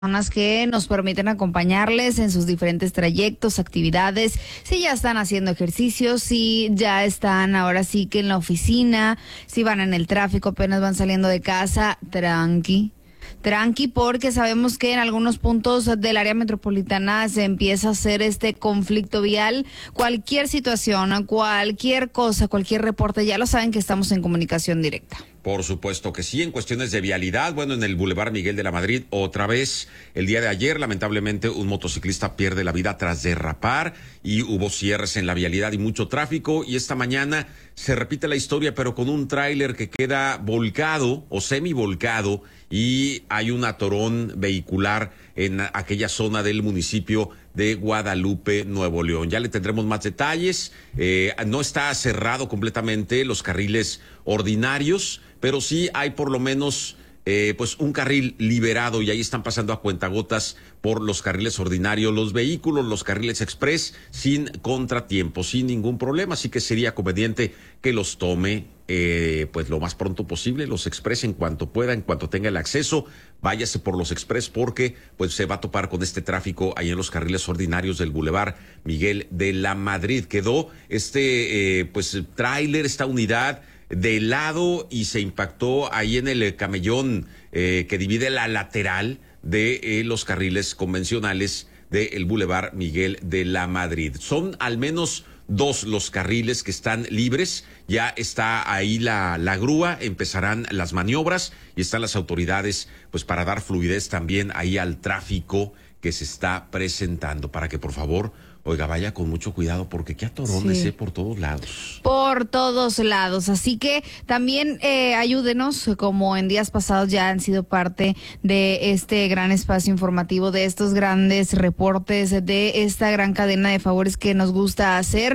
Personas que nos permiten acompañarles en sus diferentes trayectos, actividades, si ya están haciendo ejercicios, si ya están ahora sí que en la oficina, si van en el tráfico, apenas van saliendo de casa, tranqui, porque sabemos que en algunos puntos del área metropolitana se empieza a hacer este conflicto vial. Cualquier situación, cualquier cosa, cualquier reporte, ya lo saben que estamos en comunicación directa. Por supuesto que sí, en cuestiones de vialidad, bueno, en el Boulevard Miguel de la Madrid, otra vez, el día de ayer, lamentablemente, un motociclista pierde la vida tras derrapar y hubo cierres en la vialidad y mucho tráfico, y esta mañana se repite la historia, pero con un tráiler que queda volcado o semivolcado, y hay un atorón vehicular en aquella zona del municipio de Guadalupe, Nuevo León. Ya le tendremos más detalles. No está cerrado completamente los carriles ordinarios, pero sí hay por lo menos pues un carril liberado, y ahí están pasando a cuentagotas por los carriles ordinarios los vehículos, los carriles express, sin contratiempo, sin ningún problema. Así que sería conveniente que los tome pues lo más pronto posible, los express, en cuanto pueda, en cuanto tenga el acceso, váyase por los express, porque pues se va a topar con este tráfico ahí en los carriles ordinarios del Boulevard Miguel de la Madrid. Quedó pues tráiler, esta unidad de lado, y se impactó ahí en el camellón que divide la lateral de los carriles convencionales del Boulevard Miguel de la Madrid. Son al menos 2 los carriles que están libres. Ya está ahí la grúa, empezarán las maniobras y están las autoridades pues para dar fluidez también ahí al tráfico que se está presentando, para que por favor, oiga, vaya con mucho cuidado, porque qué atorones, por todos lados. Por todos lados. Así que también ayúdenos, como en días pasados ya han sido parte de este gran espacio informativo, de estos grandes reportes, de esta gran cadena de favores que nos gusta hacer,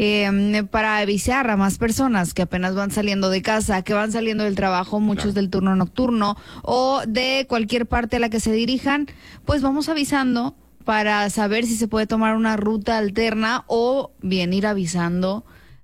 para avisar a más personas que apenas van saliendo de casa, que van saliendo del trabajo, muchos claro, del turno nocturno o de cualquier parte a la que se dirijan. Pues vamos avisando para saber si se puede tomar una ruta alterna, o bien ir avisando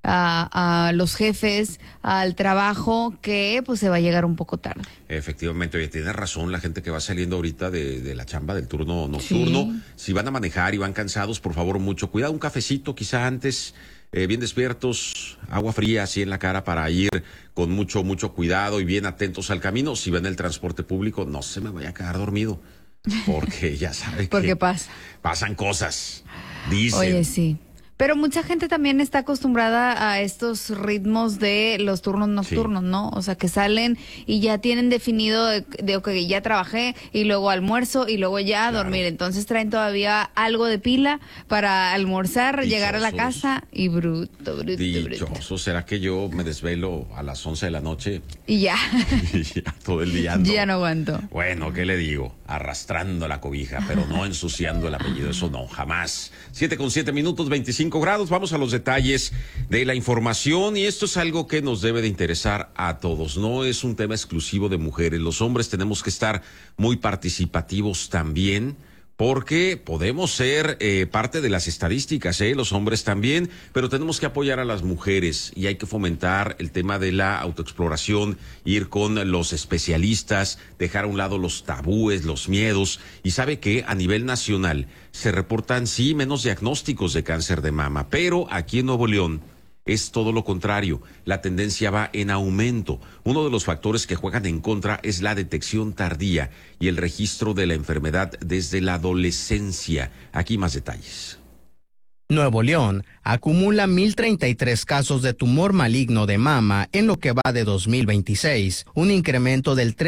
a los jefes, al trabajo, que pues se va a llegar un poco tarde. Efectivamente, oye, tienes razón, la gente que va saliendo ahorita de la chamba del turno nocturno, sí, si van a manejar y van cansados, por favor, mucho cuidado, un cafecito quizá antes, bien despiertos, agua fría así en la cara, para ir con mucho cuidado y bien atentos al camino. Si van en el transporte público, no se me vaya a quedar dormido, porque ya sabe que pasan cosas, dicen. Oye, sí. Pero mucha gente también está acostumbrada a estos ritmos de los turnos nocturnos, sí, ¿no? O sea, que salen y ya tienen definido de que ya trabajé y luego almuerzo y luego ya claro, dormir. Entonces traen todavía algo de pila para almorzar, dichosos, llegar a la casa y bruto. Dichoso, ¿será que yo me desvelo a las 11 de la noche? Y ya. Y ya todo el día ando. Ya no aguanto. Bueno, ¿qué le digo? Arrastrando la cobija, pero no ensuciando el apellido, eso no, jamás. 7:07, 25 grados. Vamos a los detalles de la información, y esto es algo que nos debe de interesar a todos. No es un tema exclusivo de mujeres. Los hombres tenemos que estar muy participativos también, porque podemos ser parte de las estadísticas, los hombres también, pero tenemos que apoyar a las mujeres, y hay que fomentar el tema de la autoexploración, ir con los especialistas, dejar a un lado los tabúes, los miedos. Y sabe que a nivel nacional se reportan sí menos diagnósticos de cáncer de mama, pero aquí en Nuevo León es todo lo contrario, la tendencia va en aumento. Uno de los factores que juegan en contra es la detección tardía y el registro de la enfermedad desde la adolescencia. Aquí más detalles. Nuevo León acumula 1,033 casos de tumor maligno de mama en lo que va de 2026, un incremento del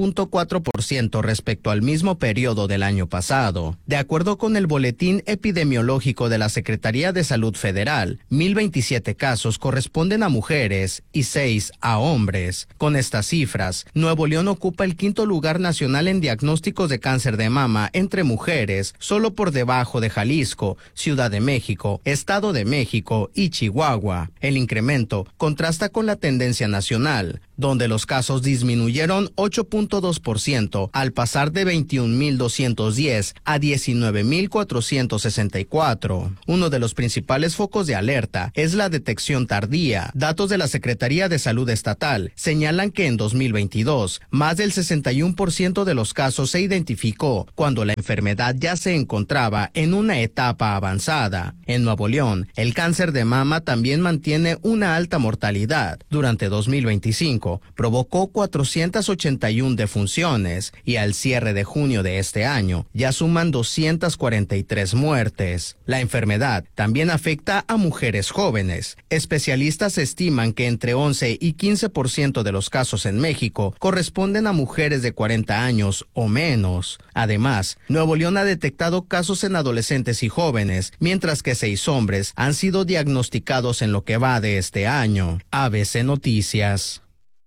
13.4% respecto al mismo periodo del año pasado. De acuerdo con el Boletín Epidemiológico de la Secretaría de Salud Federal, 1,027 casos corresponden a mujeres y 6 a hombres. Con estas cifras, Nuevo León ocupa el 5º lugar nacional en diagnósticos de cáncer de mama entre mujeres, solo por debajo de Jalisco, Ciudad de México, Estado de México y Chihuahua. El incremento contrasta con la tendencia nacional, donde los casos disminuyeron 8.2% al pasar de 21.210 a 19.464. Uno de los principales focos de alerta es la detección tardía. Datos de la Secretaría de Salud Estatal señalan que en 2022, más del 61% de los casos se identificó cuando la enfermedad ya se encontraba en una etapa avanzada. En Nuevo León, el cáncer de mama también mantiene una alta mortalidad. Durante 2025, provocó 481 defunciones y al cierre de junio de este año ya suman 243 muertes. La enfermedad también afecta a mujeres jóvenes. Especialistas estiman que entre 11 y 15% de los casos en México corresponden a mujeres de 40 años o menos. Además, Nuevo León ha detectado casos en adolescentes y jóvenes, mientras que 6 hombres han sido diagnosticados en lo que va de este año. ABC Noticias.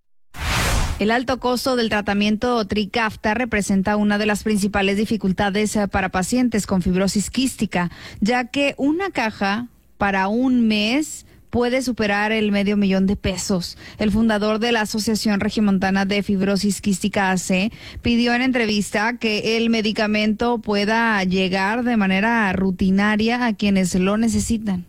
El alto costo del tratamiento Trikafta representa una de las principales dificultades para pacientes con fibrosis quística, ya que una caja para un mes puede superar el $500,000. El fundador de la Asociación Regiomontana de Fibrosis Quística AC pidió en entrevista que el medicamento pueda llegar de manera rutinaria a quienes lo necesitan.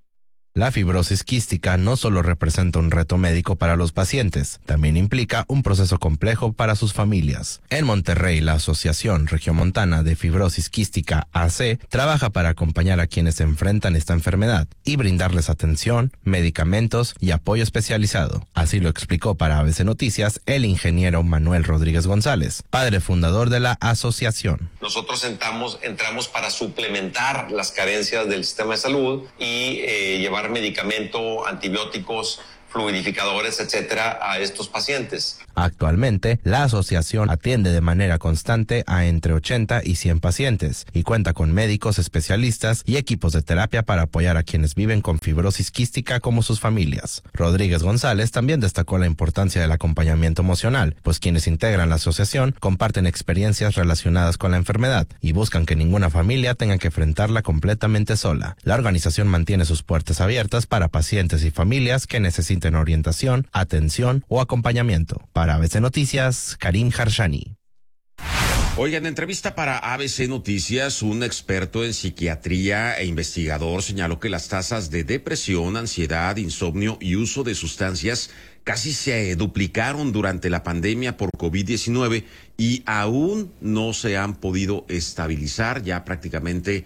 La fibrosis quística no solo representa un reto médico para los pacientes, también implica un proceso complejo para sus familias. En Monterrey, la Asociación Regiomontana de Fibrosis Quística AC trabaja para acompañar a quienes enfrentan esta enfermedad y brindarles atención, medicamentos y apoyo especializado. Así lo explicó para ABC Noticias el ingeniero Manuel Rodríguez González, padre fundador de la asociación. Nosotros entramos para suplementar las carencias del sistema de salud y llevar medicamento, antibióticos, fluidificadores, etcétera, a estos pacientes. Actualmente, la asociación atiende de manera constante a entre 80 y 100 pacientes y cuenta con médicos especialistas y equipos de terapia para apoyar a quienes viven con fibrosis quística como sus familias. Rodríguez González también destacó la importancia del acompañamiento emocional, pues quienes integran la asociación comparten experiencias relacionadas con la enfermedad y buscan que ninguna familia tenga que enfrentarla completamente sola. La organización mantiene sus puertas abiertas para pacientes y familias que necesiten orientación, atención o acompañamiento. Para ABC Noticias, Karim Harshani. Oigan, en entrevista para ABC Noticias, un experto en psiquiatría e investigador señaló que las tasas de depresión, ansiedad, insomnio y uso de sustancias casi se duplicaron durante la pandemia por COVID-19 y aún no se han podido estabilizar ya prácticamente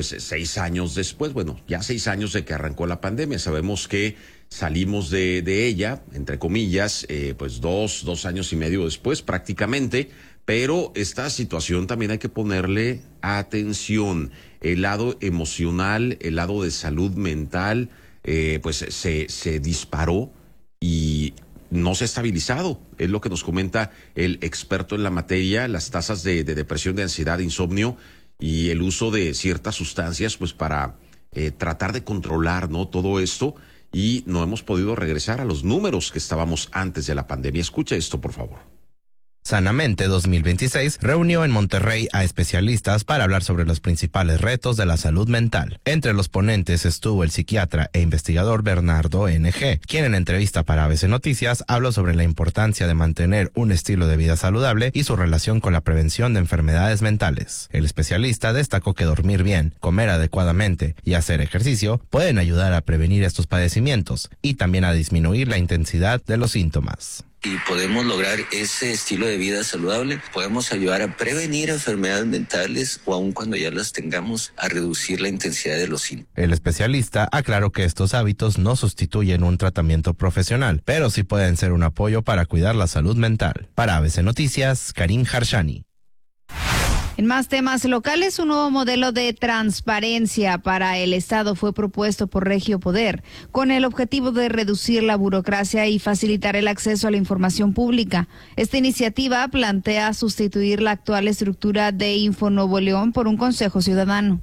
6 años después. Bueno, ya 6 años de que arrancó la pandemia. Sabemos que salimos de ella, entre comillas, 2 años y medio después prácticamente, pero esta situación también hay que ponerle atención. El lado emocional, el lado de salud mental, se disparó y no se ha estabilizado. Es lo que nos comenta el experto en la materia, las tasas de depresión, de ansiedad, de insomnio y el uso de ciertas sustancias, para tratar de controlar, ¿no?, todo esto, y no hemos podido regresar a los números que estábamos antes de la pandemia. Escucha esto, por favor. Sanamente 2026 reunió en Monterrey a especialistas para hablar sobre los principales retos de la salud mental. Entre los ponentes estuvo el psiquiatra e investigador Bernardo N.G., quien en entrevista para ABC Noticias habló sobre la importancia de mantener un estilo de vida saludable y su relación con la prevención de enfermedades mentales. El especialista destacó que dormir bien, comer adecuadamente y hacer ejercicio pueden ayudar a prevenir estos padecimientos y también a disminuir la intensidad de los síntomas. Y podemos lograr ese estilo de vida saludable, podemos ayudar a prevenir enfermedades mentales o aun cuando ya las tengamos, a reducir la intensidad de los síntomas. El especialista aclaró que estos hábitos no sustituyen un tratamiento profesional, pero sí pueden ser un apoyo para cuidar la salud mental. Para ABC Noticias, Karim Harshani. En más temas locales, un nuevo modelo de transparencia para el Estado fue propuesto por Regio Poder, con el objetivo de reducir la burocracia y facilitar el acceso a la información pública. Esta iniciativa plantea sustituir la actual estructura de Info Nuevo León por un Consejo Ciudadano.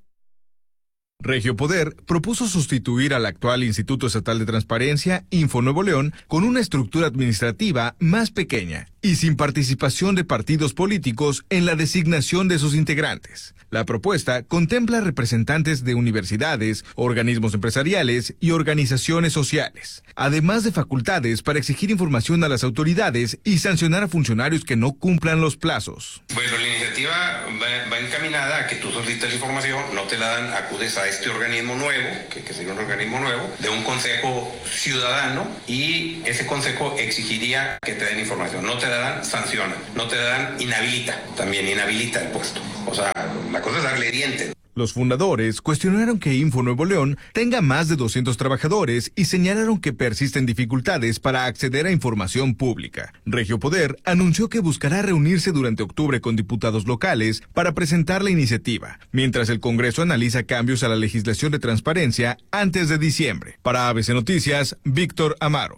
Regio Poder propuso sustituir al actual Instituto Estatal de Transparencia, Info Nuevo León, con una estructura administrativa más pequeña y sin participación de partidos políticos en la designación de sus integrantes. La propuesta contempla representantes de universidades, organismos empresariales y organizaciones sociales, además de facultades para exigir información a las autoridades y sancionar a funcionarios que no cumplan los plazos. Bueno, la iniciativa va encaminada a que tú solicitas información, no te la dan, acudes a este organismo nuevo, que sería un organismo nuevo, de un consejo ciudadano, y ese consejo exigiría que te den información. No te la dan, sanciona. No te la dan, inhabilita. También inhabilita el puesto. O sea, la cosa es darle dientes. Los fundadores cuestionaron que Info Nuevo León tenga más de 200 trabajadores y señalaron que persisten dificultades para acceder a información pública. Regio Poder anunció que buscará reunirse durante octubre con diputados locales para presentar la iniciativa, mientras el Congreso analiza cambios a la legislación de transparencia antes de diciembre. Para ABC Noticias, Víctor Amaro.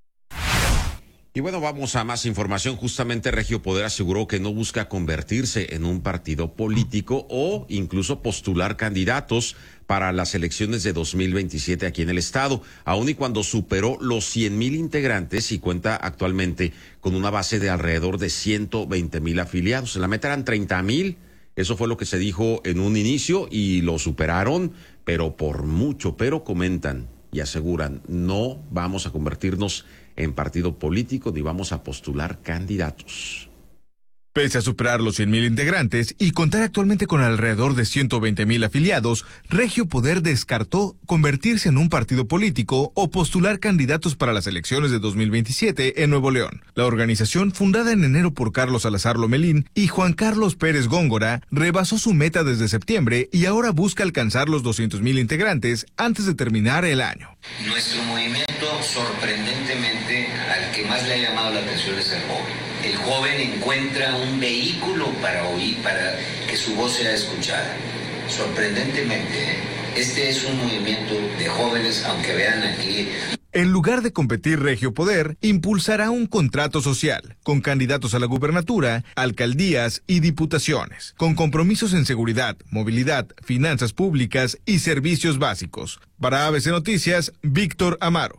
Y bueno, vamos a más información. Justamente Regio Poder aseguró que no busca convertirse en un partido político o incluso postular candidatos para las elecciones de 2027 aquí en el estado, aun y cuando superó los 100,000 integrantes y cuenta actualmente con una base de alrededor de 120,000 afiliados. En la meta eran 30,000. Eso fue lo que se dijo en un inicio y lo superaron, pero por mucho. Pero comentan y aseguran, no vamos a convertirnos en partido político ni vamos a postular candidatos. Pese a superar los 100,000 integrantes y contar actualmente con alrededor de 120,000 afiliados, Regio Poder descartó convertirse en un partido político o postular candidatos para las elecciones de 2027 en Nuevo León. La organización, fundada en enero por Carlos Salazar Lomelín y Juan Carlos Pérez Góngora, rebasó su meta desde septiembre y ahora busca alcanzar los 200,000 integrantes antes de terminar el año. Nuestro movimiento, sorprendentemente, al que más le ha llamado la atención es el joven. El joven encuentra un vehículo para oír, para que su voz sea escuchada. Sorprendentemente, este es un movimiento de jóvenes, aunque vean aquí. En lugar de competir, Regio Poder impulsará un contrato social con candidatos a la gubernatura, alcaldías y diputaciones, con compromisos en seguridad, movilidad, finanzas públicas y servicios básicos. Para ABC Noticias, Víctor Amaro.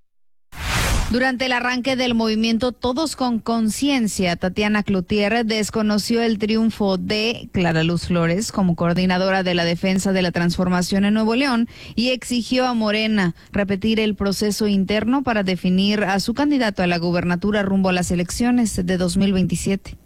Durante el arranque del movimiento Todos con Conciencia, Tatiana Cloutier desconoció el triunfo de Clara Luz Flores como coordinadora de la defensa de la transformación en Nuevo León y exigió a Morena repetir el proceso interno para definir a su candidato a la gubernatura rumbo a las elecciones de 2027.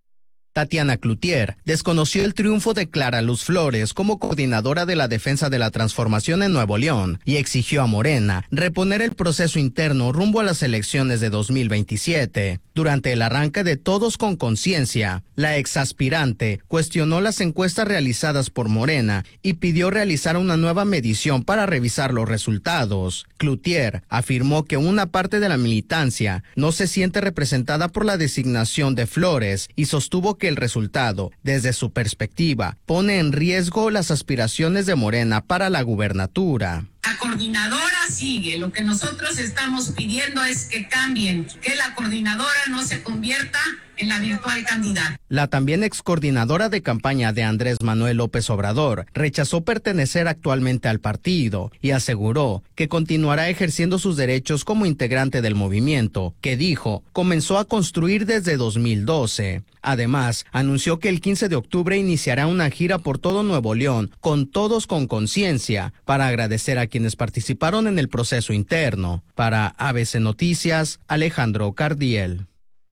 Tatiana Cloutier desconoció el triunfo de Clara Luz Flores como coordinadora de la defensa de la transformación en Nuevo León y exigió a Morena reponer el proceso interno rumbo a las elecciones de 2027. Durante el arranque de Todos con Conciencia, la exaspirante cuestionó las encuestas realizadas por Morena y pidió realizar una nueva medición para revisar los resultados. Cloutier afirmó que una parte de la militancia no se siente representada por la designación de Flores y sostuvo que el resultado, desde su perspectiva, pone en riesgo las aspiraciones de Morena para la gubernatura. La coordinadora sigue. Lo que nosotros estamos pidiendo es que cambien, que la coordinadora no se convierta en la virtual candidata. La también excoordinadora de campaña de Andrés Manuel López Obrador rechazó pertenecer actualmente al partido y aseguró que continuará ejerciendo sus derechos como integrante del movimiento, que dijo comenzó a construir desde 2012. Además, anunció que el 15 de octubre iniciará una gira por todo Nuevo León con Todos con Conciencia para agradecer a quienes participaron en el proceso interno. Para ABC Noticias, Alejandro Cardiel.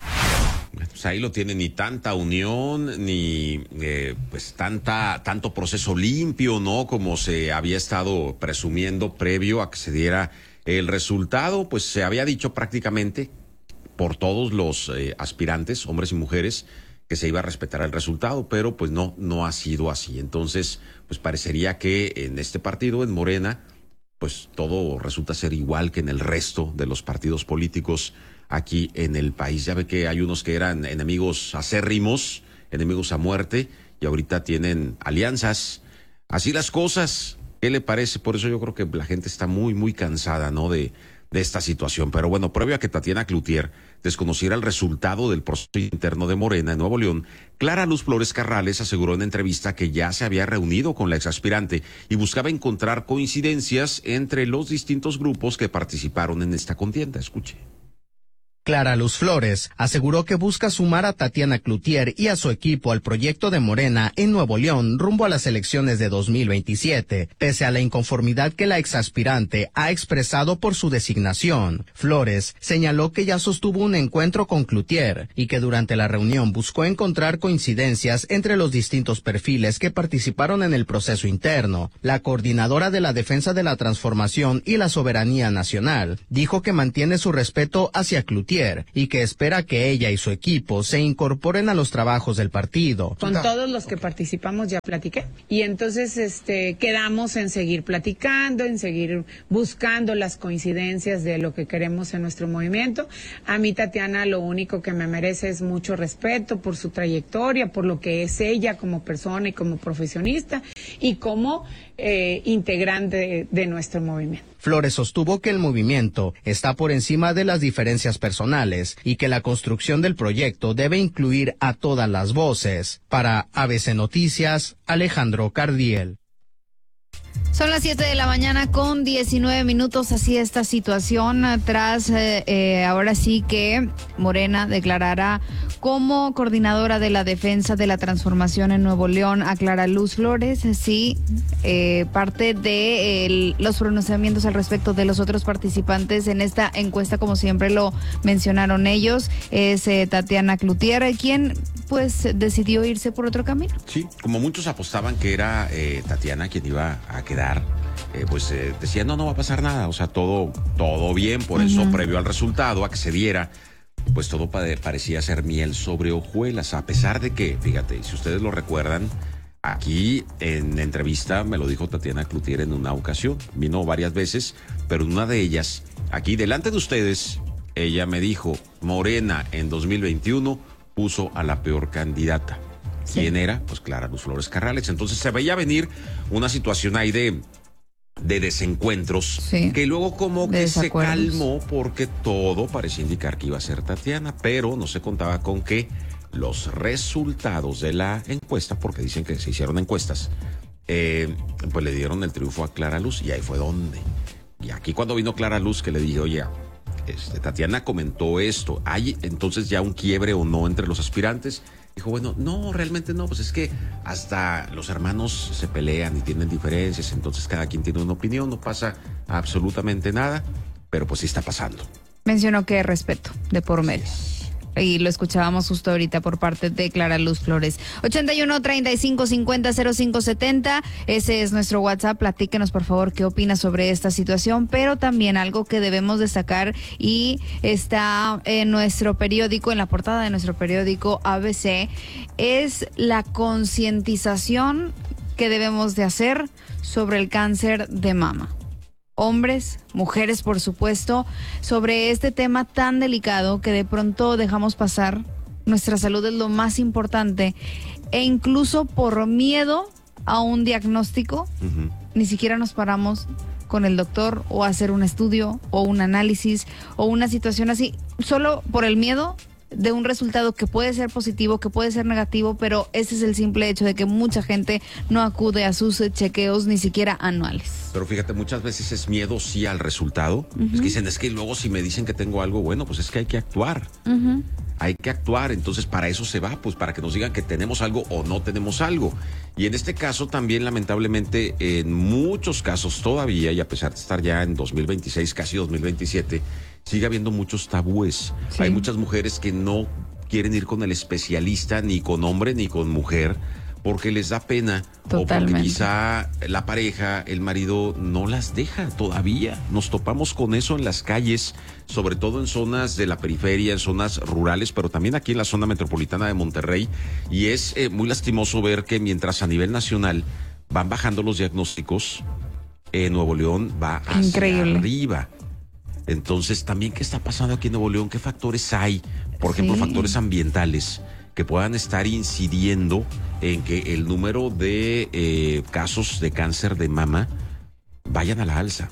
Pues ahí lo tiene, ni tanta unión, ni pues tanto proceso limpio, ¿no? Como se había estado presumiendo previo a que se diera el resultado. Pues se había dicho prácticamente por todos los aspirantes, hombres y mujeres, que se iba a respetar el resultado, pero pues no ha sido así. Entonces, pues parecería que en este partido, en Morena, pues todo resulta ser igual que en el resto de los partidos políticos aquí en el país. Ya ve que hay unos que eran enemigos acérrimos, enemigos a muerte, y ahorita tienen alianzas. Así las cosas. ¿Qué le parece? Por eso yo creo que la gente está muy, muy cansada, ¿no? De esta situación. Pero bueno, previo a que Tatiana Cloutier desconociera el resultado del proceso interno de Morena en Nuevo León, Clara Luz Flores Carrales aseguró en entrevista que ya se había reunido con la exaspirante y buscaba encontrar coincidencias entre los distintos grupos que participaron en esta contienda. Escuche. Clara Luz Flores aseguró que busca sumar a Tatiana Cloutier y a su equipo al proyecto de Morena en Nuevo León rumbo a las elecciones de 2027, pese a la inconformidad que la exaspirante ha expresado por su designación. Flores señaló que ya sostuvo un encuentro con Cloutier y que durante la reunión buscó encontrar coincidencias entre los distintos perfiles que participaron en el proceso interno. La coordinadora de la Defensa de la Transformación y la Soberanía Nacional dijo que mantiene su respeto hacia Cloutier y que espera que ella y su equipo se incorporen a los trabajos del partido. Con todos los que participamos ya platiqué y entonces quedamos en seguir platicando, en seguir buscando las coincidencias de lo que queremos en nuestro movimiento. A mí Tatiana lo único que me merece es mucho respeto por su trayectoria, por lo que es ella como persona y como profesionista y como integrante de nuestro movimiento. Flores sostuvo que el movimiento está por encima de las diferencias personales y que la construcción del proyecto debe incluir a todas las voces. Para ABC Noticias, Alejandro Cardiel. Son las 7 de la mañana con 19 minutos, así esta situación tras ahora sí que Morena declarará como coordinadora de la defensa de la transformación en Nuevo León a Clara Luz Flores. Sí, parte de los pronunciamientos al respecto de los otros participantes en esta encuesta, como siempre lo mencionaron ellos, es Tatiana Cloutier, quien pues decidió irse por otro camino. Sí, como muchos apostaban que era Tatiana quien iba a quedar, decían no va a pasar nada, o sea, todo bien, por eso previo al resultado, a que se diera, pues todo parecía ser miel sobre hojuelas, a pesar de que, fíjate, si ustedes lo recuerdan, aquí en entrevista me lo dijo Tatiana Cloutier en una ocasión, vino varias veces, pero en una de ellas, aquí delante de ustedes, ella me dijo, Morena en 2021 puso a la peor candidata. ¿Quién era? Pues Clara Luz Flores Carrales. Entonces se veía venir una situación ahí de desencuentros, que luego como que se calmó porque todo parecía indicar que iba a ser Tatiana, pero no se contaba con que los resultados de la encuesta, porque dicen que se hicieron encuestas, pues le dieron el triunfo a Clara Luz y ahí fue donde. Y aquí cuando vino Clara Luz que le dije, oye, Tatiana comentó esto, ¿hay entonces ya un quiebre o no entre los aspirantes? Dijo, bueno, no, realmente no, pues es que hasta los hermanos se pelean y tienen diferencias, entonces cada quien tiene una opinión, no pasa absolutamente nada, pero pues sí está pasando. Mencionó que respeto de por medio. Y lo escuchábamos justo ahorita por parte de Clara Luz Flores. 81-35-50-0570, ese es nuestro WhatsApp. Platíquenos por favor qué opina sobre esta situación, pero también algo que debemos destacar y está en nuestro periódico, en la portada de nuestro periódico ABC, es la concientización que debemos de hacer sobre el cáncer de mama. Hombres, mujeres, por supuesto, sobre este tema tan delicado que de pronto dejamos pasar. Nuestra salud es lo más importante e incluso por miedo a un diagnóstico, ni siquiera nos paramos con el doctor o a hacer un estudio o un análisis o una situación así, solo por el miedo de un resultado que puede ser positivo, que puede ser negativo, pero ese es el simple hecho de que mucha gente no acude a sus chequeos ni siquiera anuales. Pero fíjate, muchas veces es miedo sí al resultado. Es que dicen, es que luego si me dicen que tengo algo, bueno, pues es que hay que actuar. Hay que actuar, entonces para eso se va, pues para que nos digan que tenemos algo o no tenemos algo. Y en este caso también, lamentablemente, en muchos casos todavía, y a pesar de estar ya en 2026, casi 2027, sigue habiendo muchos tabúes. Sí. Hay muchas mujeres que no quieren ir con el especialista, ni con hombre ni con mujer, porque les da pena. Totalmente. O porque quizá la pareja, el marido, no las deja todavía. Nos topamos con eso en las calles, sobre todo en zonas de la periferia, en zonas rurales, pero también aquí en la zona metropolitana de Monterrey. Y es muy lastimoso ver que mientras a nivel nacional van bajando los diagnósticos, Nuevo León va hacia arriba. Entonces, también, ¿qué está pasando aquí en Nuevo León? ¿Qué factores hay? Por ejemplo, factores ambientales que puedan estar incidiendo en que el número de casos de cáncer de mama vayan a la alza.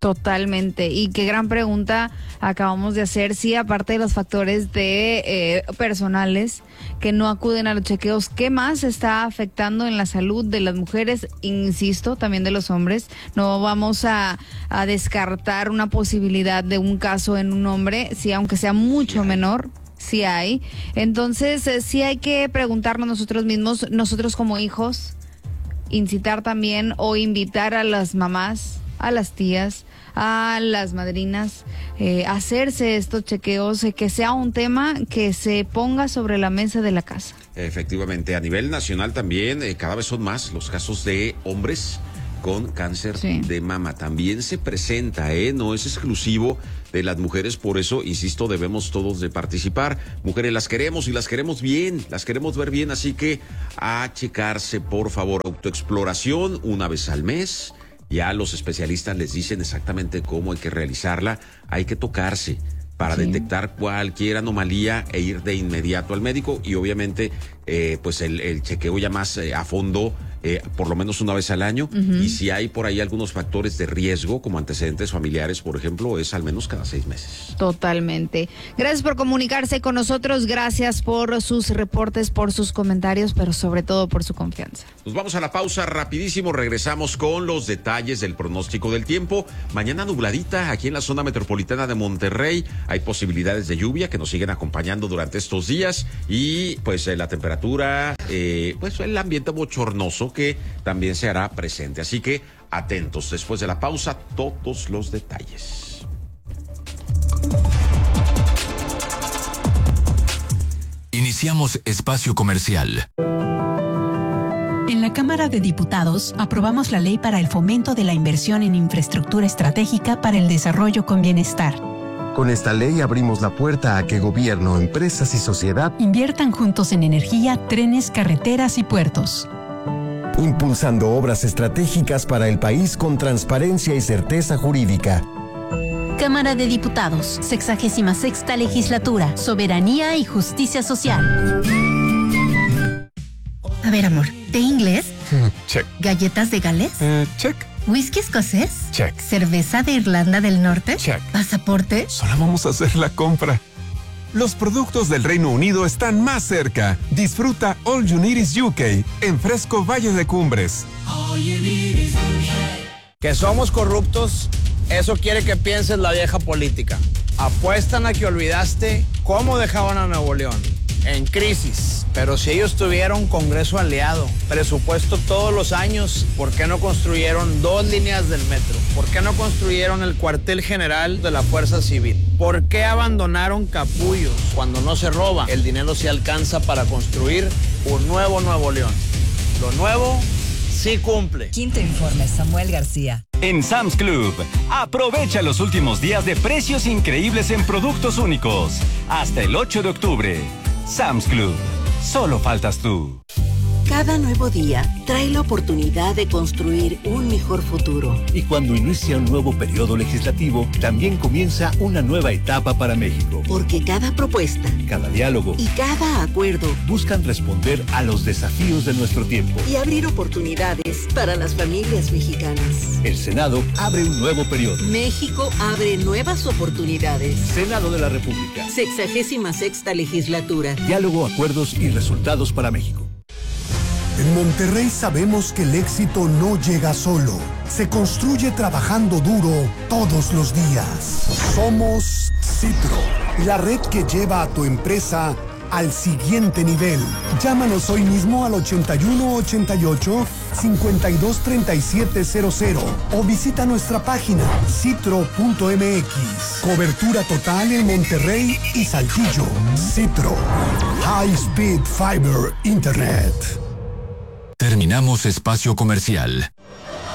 Totalmente. Y qué gran pregunta acabamos de hacer. Sí, aparte de los factores de personales que no acuden a los chequeos, ¿qué más está afectando en la salud de las mujeres? Insisto, también de los hombres. No vamos a descartar una posibilidad de un caso en un hombre, sí, aunque sea mucho menor. Sí hay. Entonces, sí hay que preguntarnos nosotros mismos, nosotros como hijos, incitar también o invitar a las mamás, a las tías, a las madrinas, hacerse estos chequeos, que sea un tema que se ponga sobre la mesa de la casa. Efectivamente, a nivel nacional también cada vez son más los casos de hombres con cáncer de mama. También se presenta, no es exclusivo de las mujeres, por eso, insisto, debemos todos de participar. Mujeres, las queremos y las queremos bien, las queremos ver bien, así que a checarse, por favor. Autoexploración una vez al mes. Ya los especialistas les dicen exactamente cómo hay que realizarla. Hay que tocarse para detectar cualquier anomalía e ir de inmediato al médico, y obviamente pues el chequeo ya más a fondo, por lo menos una vez al año. Y si hay por ahí algunos factores de riesgo, como antecedentes familiares, por ejemplo, es al menos cada 6 meses. Totalmente. Gracias por comunicarse con nosotros, gracias por sus reportes, por sus comentarios, pero sobre todo por su confianza. Nos vamos a la pausa rapidísimo, regresamos con los detalles del pronóstico del tiempo. Mañana nubladita aquí en la zona metropolitana de Monterrey. Hay posibilidades de lluvia que nos siguen acompañando durante estos días, y pues la temperatura, pues el ambiente bochornoso que también se hará presente. Así que atentos, después de la pausa, todos los detalles. Iniciamos espacio comercial. En la Cámara de Diputados aprobamos la ley para el fomento de la inversión en infraestructura estratégica para el desarrollo con bienestar. Con esta ley abrimos la puerta a que gobierno, empresas y sociedad inviertan juntos en energía, trenes, carreteras y puertos, impulsando obras estratégicas para el país con transparencia y certeza jurídica. Cámara de Diputados, 66ª Legislatura, Soberanía y Justicia Social. A ver, amor, ¿de inglés? Check. ¿Galletas de Gales? Check. ¿Whisky escocés? Check. ¿Cerveza de Irlanda del Norte? Check. ¿Pasaporte? Solo vamos a hacer la compra. Los productos del Reino Unido están más cerca. Disfruta All You Need Is UK en Fresco Valle de Cumbres. Que somos corruptos, eso quiere que pienses la vieja política. Apuestan a que olvidaste cómo dejaban a Nuevo León. En crisis. Pero si ellos tuvieron Congreso aliado, presupuesto todos los años, ¿por qué no construyeron 2 líneas del metro? ¿Por qué no construyeron el cuartel general de la Fuerza Civil? ¿Por qué abandonaron capullos? Cuando no se roba, el dinero se alcanza para construir un nuevo Nuevo León. Lo nuevo sí cumple. Quinto informe, Samuel García. En Sam's Club, aprovecha los últimos días de precios increíbles en productos únicos. Hasta el 8 de octubre. Sam's Club. Solo faltas tú. Cada nuevo día trae la oportunidad de construir un mejor futuro. Y cuando inicia un nuevo periodo legislativo, también comienza una nueva etapa para México. Porque cada propuesta, cada diálogo y cada acuerdo buscan responder a los desafíos de nuestro tiempo y abrir oportunidades para las familias mexicanas. El Senado abre un nuevo periodo. México abre nuevas oportunidades. Senado de la República. 66ª Legislatura. Diálogo, acuerdos y resultados para México. En Monterrey sabemos que el éxito no llega solo, se construye trabajando duro todos los días. Somos Citro, la red que lleva a tu empresa al siguiente nivel. Llámanos hoy mismo al 8188-523700 o visita nuestra página citro.mx. Cobertura total en Monterrey y Saltillo. Citro, High Speed Fiber Internet. Terminamos espacio comercial.